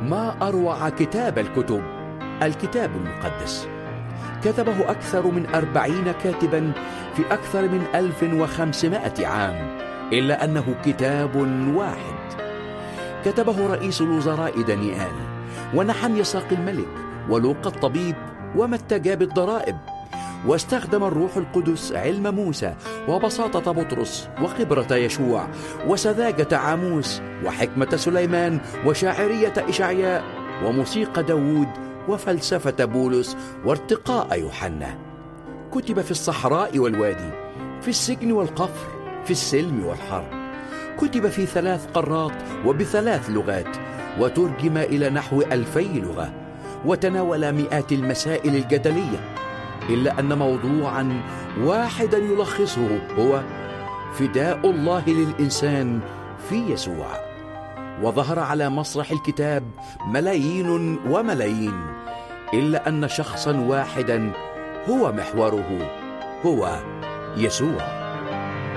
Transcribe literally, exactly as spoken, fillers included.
ما أروع كتاب الكتب، الكتاب المقدس. كتبه أكثر من أربعين كاتبا في أكثر من ألف وخمسمائة عام، إلا أنه كتاب واحد. كتبه رئيس الوزراء دانيال، ونحميا ساقي الملك، ولوقا الطبيب، ومتى جاب الضرائب. واستخدم الروح القدس علم موسى، وبساطة بطرس، وخبرة يشوع، وسذاجة عاموس، وحكمة سليمان، وشاعرية إشعياء، وموسيقى داود، وفلسفة بولس، وارتقاء يوحنا. كتب في الصحراء والوادي، في السجن والقفر، في السلم والحرب. كتب في ثلاث قارات وبثلاث لغات، وترجم إلى نحو ألفي لغة، وتناول مئات المسائل الجدلية، إلا أن موضوعا واحدا يلخصه هو فداء الله للإنسان في يسوع. وظهر على مسرح الكتاب ملايين وملايين، إلا أن شخصا واحدا هو محوره، هو يسوع.